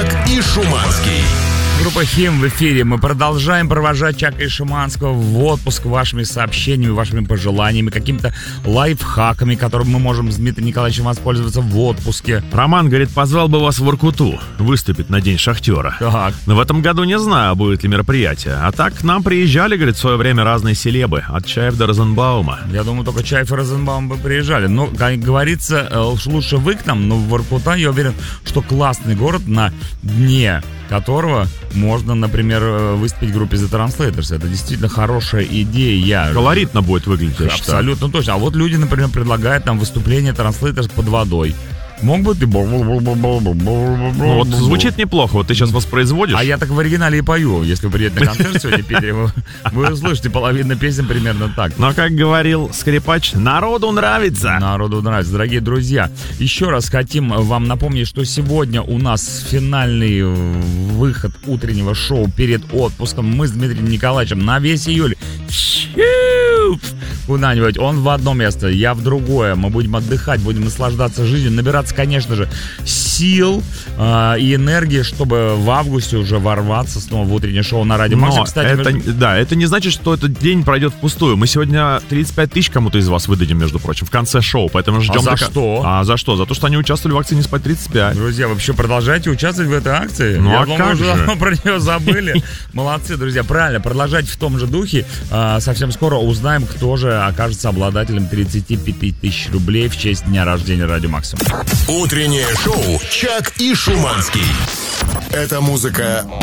Чак и Шуманский. Группа «Хим» в эфире. Мы продолжаем провожать Чака и Шуманского в отпуск вашими сообщениями, вашими пожеланиями, какими-то лайфхаками, которыми мы можем с Дмитрием Николаевичем воспользоваться в отпуске. Роман говорит, позвал бы вас в Воркуту выступить на День шахтера. Так. Но в этом году не знаю, будет ли мероприятие. А так к нам приезжали, говорит, в свое время разные селебы. От Чаев до Розенбаума. Я думаю, только Чаев и Розенбаум бы приезжали. Но, как говорится, уж лучше вы к нам, но в Воркута, я уверен, что классный город, на дне которого можно, например, выступить в группе The Translators. Это действительно хорошая идея. Колоритно будет выглядеть, я считаю. Абсолютно точно. А вот люди, например, предлагают нам выступление Translators под водой. Мог бы ты... Ну вот звучит неплохо, вот ты сейчас воспроизводишь. А я так в оригинале и пою. Если вы приедете на концерт сегодня в Питере, вы услышите половину песен примерно так. Но, как говорил скрипач, народу нравится. Народу нравится. Дорогие друзья, еще раз хотим вам напомнить, что сегодня у нас финальный выход утреннего шоу перед отпуском. Мы с Дмитрием Николаевичем на весь июль куда-нибудь. Он в одно место, я в другое. Мы будем отдыхать, будем наслаждаться жизнью, набираться, конечно же, сил и энергии, чтобы в августе уже ворваться снова в утреннее шоу на Радио Максим. Кстати, это не значит, что этот день пройдет впустую. Мы сегодня 35 тысяч кому-то из вас выдадим, между прочим, в конце шоу, поэтому ждем. А за что? А за что? За то, что они участвовали в акции «Не спать 35». Друзья, вообще продолжайте участвовать в этой акции. Ну, я а думаю, как уже же? давно про нее забыли. Молодцы, друзья, правильно, продолжайте в том же духе. Совсем скоро узнаем, кто же окажется обладателем 35 тысяч рублей в честь дня рождения Радио Максим. Утреннее шоу «Чак и Шуманский». Это музыка